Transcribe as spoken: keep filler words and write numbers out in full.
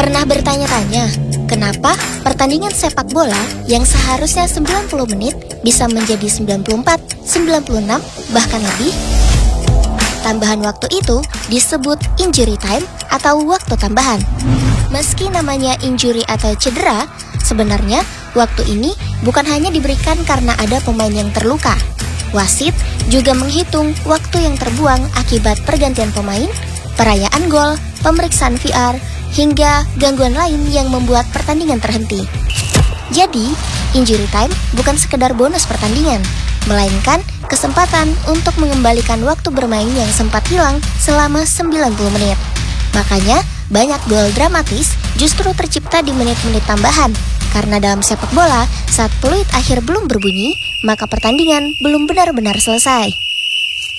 Pernah bertanya-tanya, kenapa pertandingan sepak bola yang seharusnya sembilan puluh menit bisa menjadi sembilan puluh empat, sembilan puluh enam, bahkan lebih? Tambahan waktu itu disebut injury time atau waktu tambahan. Meski namanya injury atau cedera, sebenarnya waktu ini bukan hanya diberikan karena ada pemain yang terluka. Wasit juga menghitung waktu yang terbuang akibat pergantian pemain, perayaan gol, pemeriksaan V R, hingga gangguan lain yang membuat pertandingan terhenti. Jadi, injury time bukan sekedar bonus pertandingan, melainkan kesempatan untuk mengembalikan waktu bermain yang sempat hilang selama sembilan puluh menit. Makanya, banyak gol dramatis justru tercipta di menit-menit tambahan. Karena dalam sepak bola, saat peluit akhir belum berbunyi, maka pertandingan belum benar-benar selesai.